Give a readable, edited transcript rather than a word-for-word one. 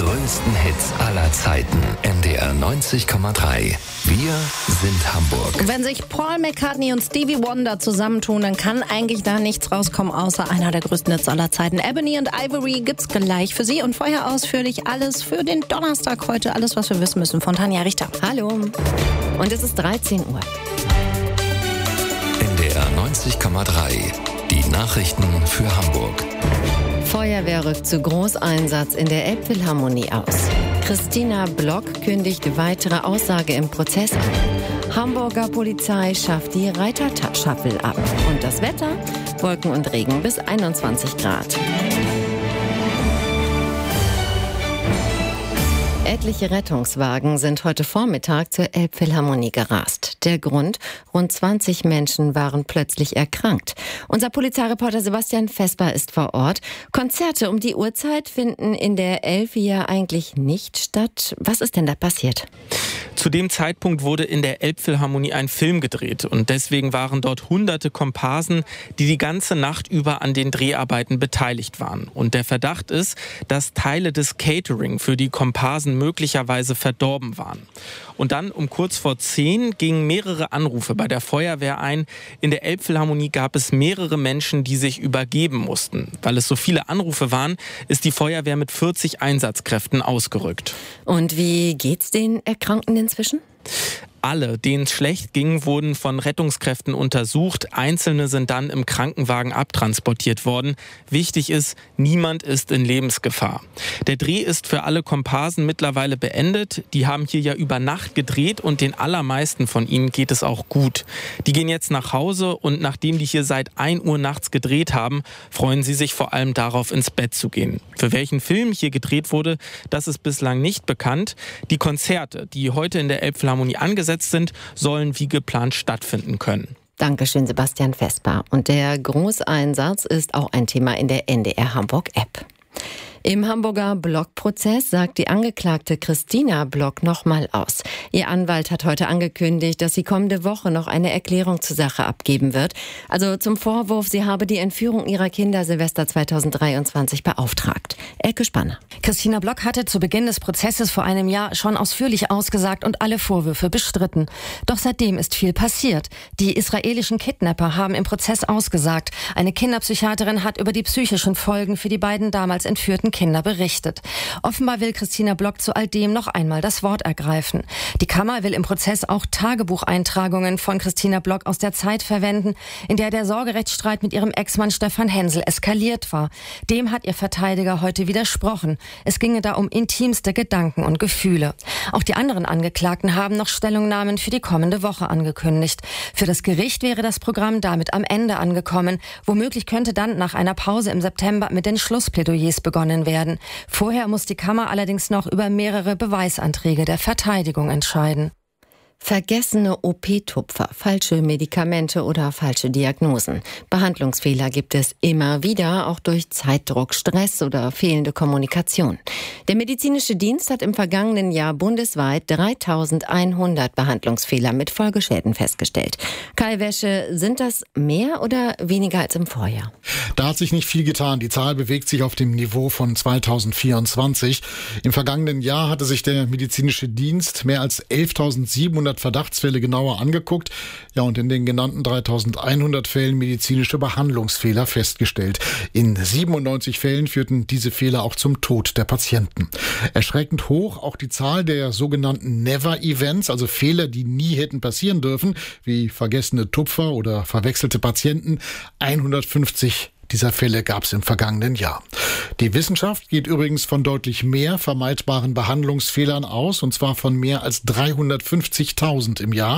größten Hits aller Zeiten. NDR 90,3. Wir sind Hamburg. Wenn sich Paul McCartney und Stevie Wonder zusammentun, dann kann eigentlich da nichts rauskommen, außer einer der größten Hits aller Zeiten. Ebony and Ivory gibt's gleich für Sie und vorher ausführlich alles für den Donnerstag heute. Alles, was wir wissen müssen von Tanja Richter. Hallo. Und es ist 13 Uhr. NDR 90,3. Die Nachrichten für Hamburg. Feuerwehr rückt zu Großeinsatz in der Elbphilharmonie aus. Christina Block kündigt weitere Aussage im Prozess an. Hamburger Polizei schafft die Reiter-Shuffle ab. Und das Wetter? Wolken und Regen bis 21 Grad. Etliche Rettungswagen sind heute Vormittag zur Elbphilharmonie gerast. Der Grund? Rund 20 Menschen waren plötzlich erkrankt. Unser Polizeireporter Sebastian Vesper ist vor Ort. Konzerte um die Uhrzeit finden in der Elfi ja eigentlich nicht statt. Was ist denn da passiert? Zu dem Zeitpunkt wurde in der Elbphilharmonie ein Film gedreht und deswegen waren dort hunderte Komparsen, die die ganze Nacht über an den Dreharbeiten beteiligt waren. Und der Verdacht ist, dass Teile des Catering für die Komparsen möglicherweise verdorben waren. Und dann um kurz vor 10 gingen mehrere Anrufe bei der Feuerwehr ein. In der Elbphilharmonie gab es mehrere Menschen, die sich übergeben mussten. Weil es so viele Anrufe waren, ist die Feuerwehr mit 40 Einsatzkräften ausgerückt. Und wie geht's den Erkrankten inzwischen? Alle, denen es schlecht ging, wurden von Rettungskräften untersucht. Einzelne sind dann im Krankenwagen abtransportiert worden. Wichtig ist, niemand ist in Lebensgefahr. Der Dreh ist für alle Komparsen mittlerweile beendet. Die haben hier ja über Nacht gedreht und den allermeisten von ihnen geht es auch gut. Die gehen jetzt nach Hause und nachdem die hier seit 1 Uhr nachts gedreht haben, freuen sie sich vor allem darauf, ins Bett zu gehen. Für welchen Film hier gedreht wurde, das ist bislang nicht bekannt. Die Konzerte, die heute in der Elbphilharmonie angesetzt sind, sollen wie geplant stattfinden können. Dankeschön, Sebastian Vesper. Und der Großeinsatz ist auch ein Thema in der NDR Hamburg-App. Im Hamburger Block-Prozess sagt die Angeklagte Christina Block nochmal aus. Ihr Anwalt hat heute angekündigt, dass sie kommende Woche noch eine Erklärung zur Sache abgeben wird. Also zum Vorwurf, sie habe die Entführung ihrer Kinder Silvester 2023 beauftragt. Elke Spanner. Christina Block hatte zu Beginn des Prozesses vor einem Jahr schon ausführlich ausgesagt und alle Vorwürfe bestritten. Doch seitdem ist viel passiert. Die israelischen Kidnapper haben im Prozess ausgesagt. Eine Kinderpsychiaterin hat über die psychischen Folgen für die beiden damals entführten Kinder berichtet. Offenbar will Christina Block zu all dem noch einmal das Wort ergreifen. Die Kammer will im Prozess auch Tagebucheintragungen von Christina Block aus der Zeit verwenden, in der der Sorgerechtsstreit mit ihrem Ex-Mann Stefan Hensel eskaliert war. Dem hat ihr Verteidiger heute widersprochen. Es ginge da um intimste Gedanken und Gefühle. Auch die anderen Angeklagten haben noch Stellungnahmen für die kommende Woche angekündigt. Für das Gericht wäre das Programm damit am Ende angekommen. Womöglich könnte dann nach einer Pause im September mit den Schlussplädoyers begonnen werden. Vorher muss die Kammer allerdings noch über mehrere Beweisanträge der Verteidigung entscheiden. Vergessene OP-Tupfer, falsche Medikamente oder falsche Diagnosen. Behandlungsfehler gibt es immer wieder, auch durch Zeitdruck, Stress oder fehlende Kommunikation. Der medizinische Dienst hat im vergangenen Jahr bundesweit 3100 Behandlungsfehler mit Folgeschäden festgestellt. Kai Wäsche, sind das mehr oder weniger als im Vorjahr? Da hat sich nicht viel getan. Die Zahl bewegt sich auf dem Niveau von 2024. Im vergangenen Jahr hatte sich der medizinische Dienst mehr als 11.700 Verdachtsfälle genauer angeguckt. Ja, und in den genannten 3.100 Fällen medizinische Behandlungsfehler festgestellt. In 97 Fällen führten diese Fehler auch zum Tod der Patienten. Erschreckend hoch auch die Zahl der sogenannten Never-Events, also Fehler, die nie hätten passieren dürfen, wie vergessene Tupfer oder verwechselte Patienten. 150 dieser Fälle gab es im vergangenen Jahr. Die Wissenschaft geht übrigens von deutlich mehr vermeidbaren Behandlungsfehlern aus, und zwar von mehr als 350.000 im Jahr.